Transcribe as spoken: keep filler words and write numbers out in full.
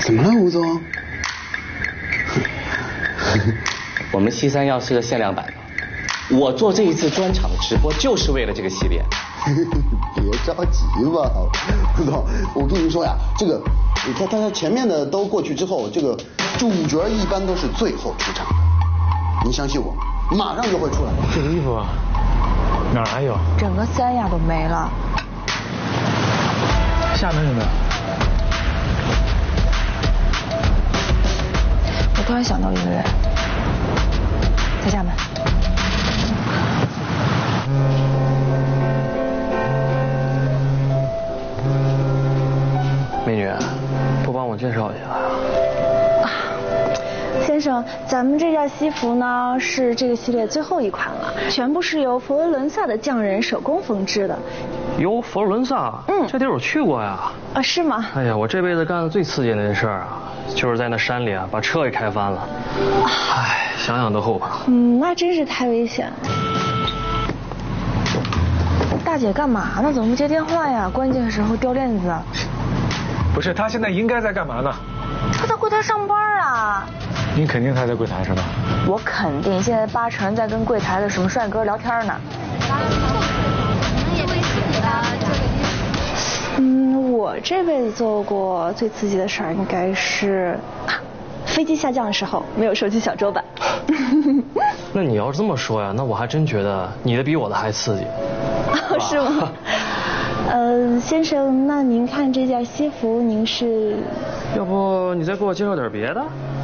怎么了，吴总？ 我们西山药是个限量版的，我做这一次专场的直播就是为了这个系列。 别着急吧，吴总，我跟您说呀，这个他他他前面的都过去之后，这个主角一般都是最后出场的。您相信我，马上就会出来。 这个衣服哪儿还有？ 整个三亚都没了。 厦门有没有？ 我突然想到一个人，在厦门。 美女，不帮我介绍一下呀？ 啊，先生，咱们这件西服呢是这个系列最后一款了，全部是由佛罗伦萨的匠人手工缝制的。 哟，佛罗伦萨，嗯，这地儿我去过呀。 啊，是吗？ 哎呀，我这辈子干的最刺激的事儿啊，就是在那山里啊把车给开翻了。唉，想想都后怕。 嗯，那真是太危险了。 大姐干嘛呢？怎么不接电话呀？关键时候掉链子。 不是，他现在应该在干嘛呢？ 他在柜台上班啊。 您肯定他在柜台是吧？ 我肯定，现在八成在跟柜台的什么帅哥聊天呢。 嗯，我这辈子做过最刺激的事儿应该是、啊、飞机下降的时候没有收起小桌板。 那你要这么说呀，那我还真觉得你的比我的还刺激。 哦，是吗？呃，先生，那您看这件西服，您是？ 要不你再给我介绍点别的？